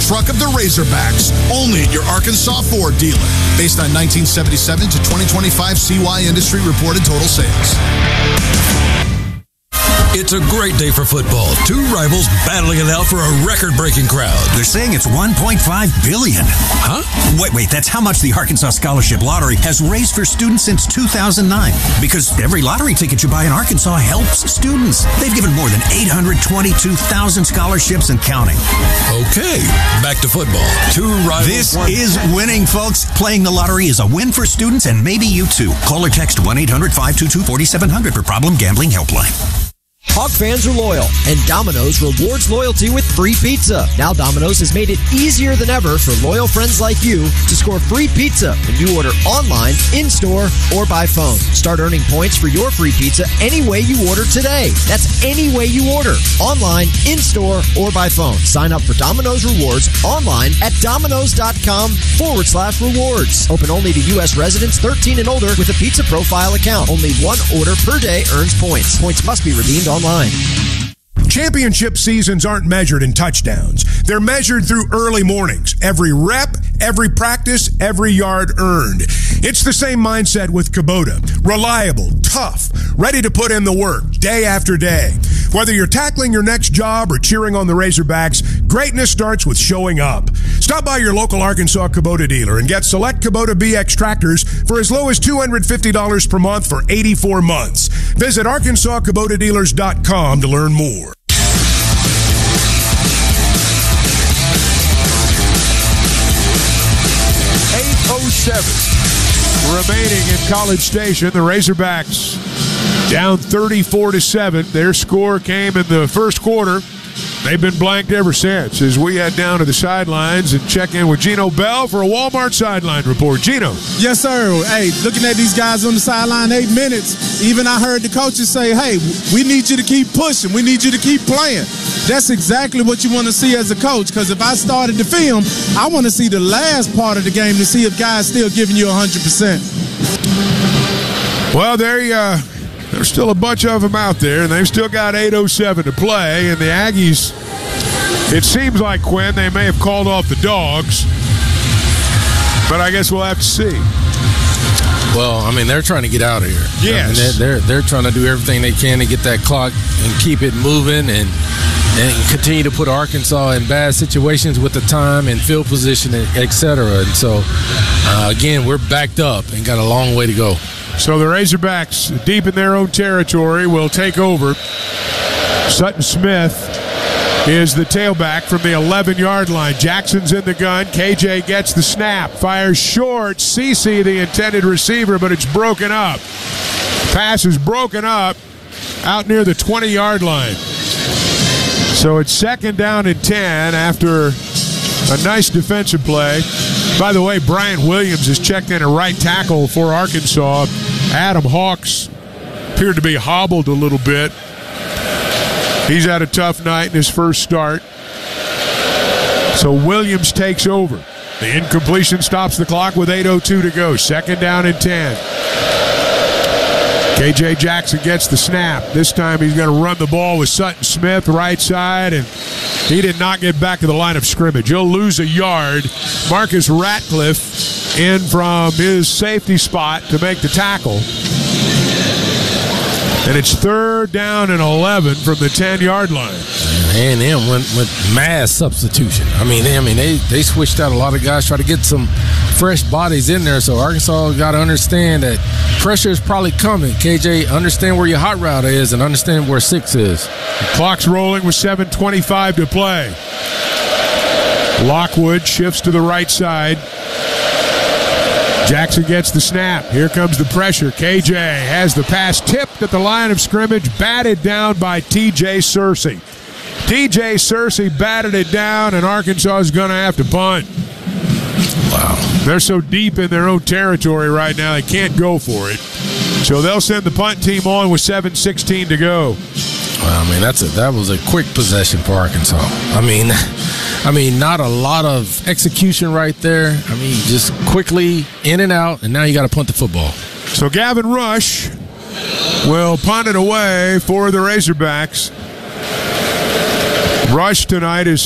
truck of the Razorbacks. Only at your Arkansas Ford dealer. Based on 1977 to 2025 CY Industry reported total sales. It's a great day for football. Two rivals battling it out for a record-breaking crowd. They're saying it's $1.5 billion. Huh? Wait, that's how much the Arkansas Scholarship Lottery has raised for students since 2009. Because every lottery ticket you buy in Arkansas helps students. They've given more than 822,000 scholarships and counting. Okay, back to football. Two rivals. This is winning, folks. Playing the lottery is a win for students and maybe you too. Call or text 1-800-522-4700 for Problem Gambling Helpline. Hog fans are loyal, and Domino's rewards loyalty with free pizza. Now Domino's has made it easier than ever for loyal friends like you to score free pizza when you order online, in-store, or by phone. Start earning points for your free pizza any way you order today. That's any way you order, online, in-store, or by phone. Sign up for Domino's Rewards online at Domino's.com/rewards. Open only to U.S. residents 13 and older with a Pizza Profile account. Only one order per day earns points. Points must be redeemed online. Championship seasons aren't measured in touchdowns. They're measured through early mornings. Every rep, every practice, every yard earned. It's the same mindset with Kubota. Reliable, tough, ready to put in the work day after day. Whether you're tackling your next job or cheering on the Razorbacks, greatness starts with showing up. Stop by your local Arkansas Kubota dealer and get select Kubota BX tractors for as low as $250 per month for 84 months. Visit ArkansasKubotaDealers.com to learn more. Remaining in College Station, the Razorbacks down 34-7. Their score came in the first quarter. They've been blanked ever since as we head down to the sidelines and check in with Gino Bell for a Walmart sideline report. Gino. Yes, sir. Hey, looking at these guys on the sideline, 8 minutes, even I heard the coaches say, hey, we need you to keep pushing. We need you to keep playing. That's exactly what you want to see as a coach, because if I started the film, I want to see the last part of the game to see if guys still giving you 100%. Well, there's still a bunch of them out there, and they've still got 8:07 to play. And the Aggies, it seems like, Quinn, they may have called off the dogs, but I guess we'll have to see. Well, I mean, they're trying to get out of here. Yes. I mean, they're trying to do everything they can to get that clock and keep it moving and continue to put Arkansas in bad situations with the time and field position, et cetera. And so, again, we're backed up and got a long way to go. So the Razorbacks, deep in their own territory, will take over. Sutton Smith is the tailback from the 11-yard line. Jackson's in the gun. KJ gets the snap. Fires short. Cece, the intended receiver, but it's broken up. Pass is broken up out near the 20-yard line. So it's second down and 10 after a nice defensive play. By the way, Brian Williams has checked in at right tackle for Arkansas. Adam Hawks appeared to be hobbled a little bit. He's had a tough night in his first start. So Williams takes over. The incompletion stops the clock with 8:02 to go. Second down and 10. KJ Jackson gets the snap. This time he's going to run the ball with Sutton Smith right side, and he did not get back to the line of scrimmage. He'll lose a yard. Marcus Ratcliffe in from his safety spot to make the tackle. And it's third down and 11 from the 10-yard line. A&M went with mass substitution. I mean, they switched out a lot of guys, try to get some fresh bodies in there. So Arkansas got to understand that pressure is probably coming. KJ, understand where your hot route is and understand where 6 is. The clock's rolling with 7:25 to play. Lockwood shifts to the right side. Jackson gets the snap. Here comes the pressure. KJ has the pass tipped at the line of scrimmage, batted down by TJ Searcy. TJ Searcy batted it down, and Arkansas is going to have to punt. Wow. They're so deep in their own territory right now, they can't go for it. So they'll send the punt team on with 7:16 to go. Well, I mean, that was a quick possession for Arkansas. I mean, not a lot of execution right there. I mean, just quickly in and out, and now you got to punt the football. So Gavin Rush will punt it away for the Razorbacks. Rush tonight is